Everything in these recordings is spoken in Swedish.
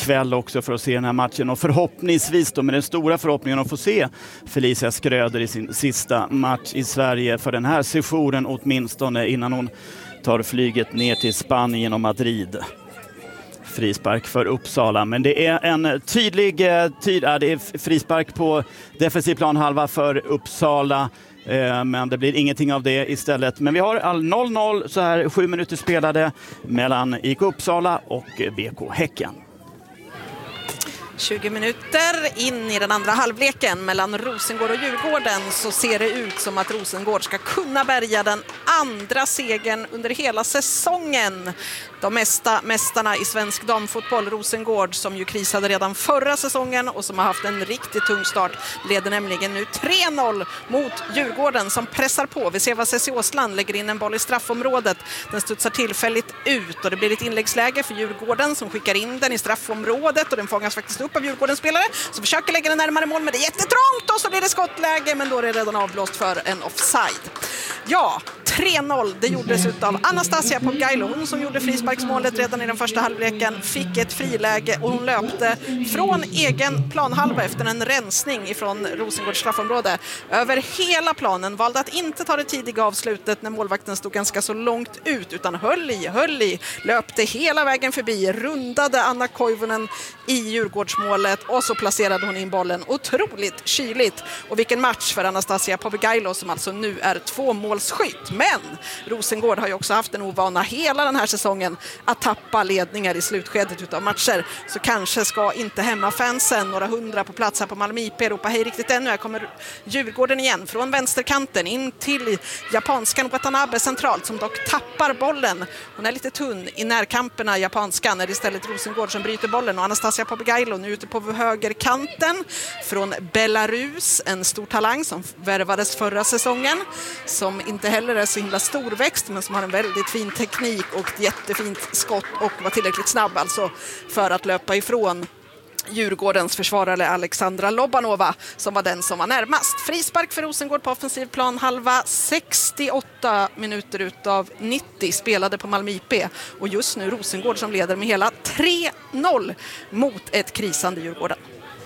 ikväll också för att se den här matchen. Och förhoppningsvis då med den stora förhoppningen att få se Felicia Skröder i sin sista match i Sverige för den här sessionen åtminstone innan hon tar flyget ner till Spanien och Madrid. Frispark för Uppsala, men det är en tydlig det är frispark på defensiv planhalva för Uppsala, men det blir ingenting av det istället. Men vi har 0-0 så här 7 minuter spelade mellan IK Uppsala och BK Häcken. 20 minuter in i den andra halvleken mellan Rosengård och Djurgården, så ser det ut som att Rosengård ska kunna bärga den andra segern under hela säsongen. De mästarna i svensk damfotboll, Rosengård, som ju krisade redan förra säsongen och som har haft en riktigt tung start, leder nämligen nu 3-0 mot Djurgården som pressar på. Vi ser vad Ceci Åsland lägger in en boll i straffområdet. Den studsar tillfälligt ut och det blir ett inläggsläge för Djurgården som skickar in den i straffområdet och den fångas faktiskt upp av Djurgårdens spelare som försöker lägga den närmare mål, men det är jättetrångt och så blir det skottläge, men då är det redan avblåst för en offside. Ja, 3-0, det gjordes av Anastasia Popgailo, hon som gjorde frisparksmålet redan i den första halvleken, fick ett friläge och hon löpte från egen planhalva efter en rensning ifrån Rosengårds straffområde över hela planen, valde att inte ta det tidiga avslutet när målvakten stod ganska så långt ut, utan höll i, löpte hela vägen förbi, rundade Anna Koivunen i Djurgårdsmålet och så placerade hon in bollen otroligt kyligt. Och vilken match för Anastasia Popgailo som alltså nu är 2-målsskytt. Men Rosengård har ju också haft en ovana hela den här säsongen att tappa ledningar i slutskedet utav matcher. Så kanske ska inte hemmafansen, några hundra på plats här på Malmö IP, ropa hej riktigt ännu. Här kommer Djurgården igen från vänsterkanten in till japanskan Watanabe centralt som dock tappar bollen. Hon är lite tunn i närkamperna, japanskan, är det istället Rosengård som bryter bollen och Anastasia Popgailo nu ute på högerkanten från Belarus, en stor talang som värvades förra säsongen, som inte heller är så himla storväxt men som har en väldigt fin teknik och ett jättefint skott och var tillräckligt snabb alltså för att löpa ifrån Djurgårdens försvarare Alexandra Lobanova som var den som var närmast. Frispark för Rosengård på offensiv plan, halva 68 minuter utav 90 spelade på Malmö IP och just nu Rosengård som leder med hela 3-0 mot ett krisande Djurgården.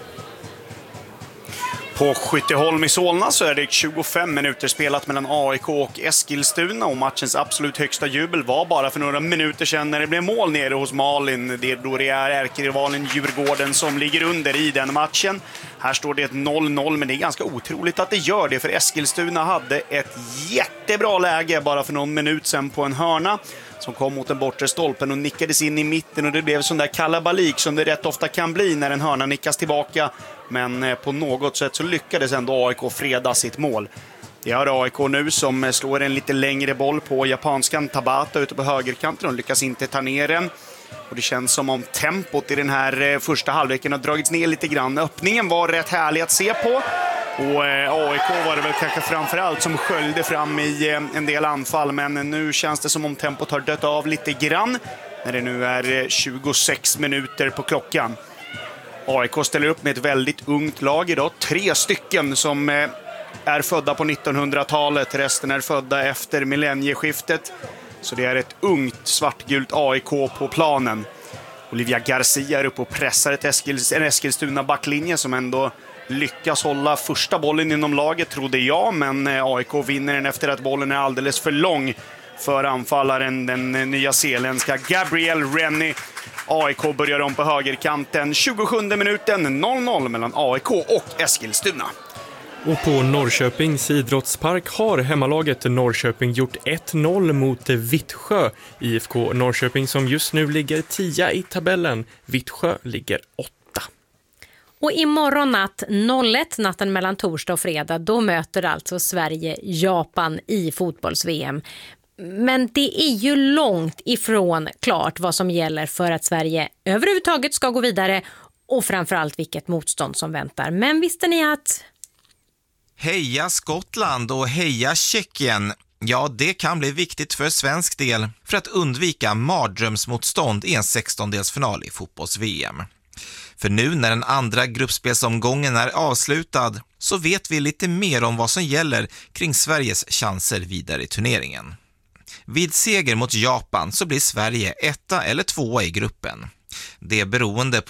På Skytteholm i Solna så är det 25 minuter spelat mellan AIK och Eskilstuna och matchens absolut högsta jubel var bara för några minuter sedan när det blev mål nere hos Malin. Det är då det är ärkerivalen Djurgården som ligger under i den matchen. Här står det ett 0-0, men det är ganska otroligt att det gör det, för Eskilstuna hade ett jättebra läge bara för någon minut sedan på en hörna som kom mot den bortre stolpen och nickades in i mitten, och det blev sån där kalabalik som det rätt ofta kan bli när en hörna nickas tillbaka. Men på något sätt så lyckades ändå AIK freda sitt mål. Det har AIK nu som slår en lite längre boll på japanskan Tabata ute på högerkanten och lyckas inte ta ner den. Och det känns som om tempot i den här första halvleken har dragits ner lite grann. Öppningen var rätt härlig att se på. Och AIK var det väl kanske framförallt som sköljde fram i en del anfall. Men nu känns det som om tempot har dött av lite grann när det nu är 26 minuter på klockan. AIK ställer upp med ett väldigt ungt lag idag. 3 stycken som är födda på 1900-talet. Resten är födda efter millennieskiftet. Så det är ett ungt svartgult AIK på planen. Olivia Garcia är uppe och pressar en Eskilstuna backlinje som ändå lyckas hålla första bollen inom laget, trodde jag. Men AIK vinner den efter att bollen är alldeles för lång för anfallaren, den nya zeeländska Gabrielle Rennie. AIK börjar om på högerkanten. 27 minuten, 0-0 mellan AIK och Eskilstuna. Och på Norrköpings idrottspark har hemmalaget Norrköping gjort 1-0 mot Vittsjö. IFK Norrköping som just nu ligger 10 i tabellen. Vittsjö ligger 8. Och imorgon natt 01, natten mellan torsdag och fredag, då möter alltså Sverige Japan i fotbolls-VM. Men det är ju långt ifrån klart vad som gäller för att Sverige överhuvudtaget ska gå vidare och framförallt vilket motstånd som väntar. Men visste ni att... Heja Skottland och heja Tjeckien. Ja, det kan bli viktigt för svensk del för att undvika mardrömsmotstånd i en 16-delsfinal i fotbolls-VM. För nu när den andra gruppspelsomgången är avslutad så vet vi lite mer om vad som gäller kring Sveriges chanser vidare i turneringen. Vid seger mot Japan så blir Sverige 1 eller 2 i gruppen. Det är beroende på